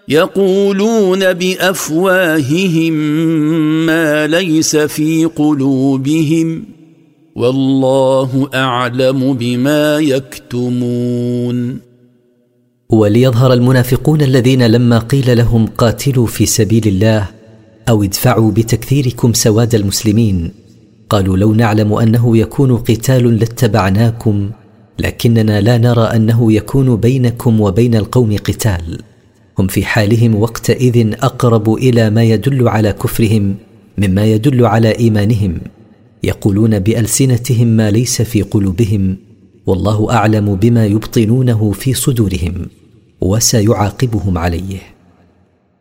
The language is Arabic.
يقولون بأفواههم ما ليس في قلوبهم والله أعلم بما يكتمون. وليظهر المنافقون الذين لما قيل لهم قاتلوا في سبيل الله أو ادفعوا بتكثيركم سواد المسلمين قالوا لو نعلم أنه يكون قتال لاتبعناكم لكننا لا نرى أنه يكون بينكم وبين القوم قتال. هم في حالهم وقتئذ أقرب إلى ما يدل على كفرهم مما يدل على إيمانهم، يقولون بألسنتهم ما ليس في قلوبهم والله أعلم بما يبطنونه في صدورهم وسيعاقبهم عليه.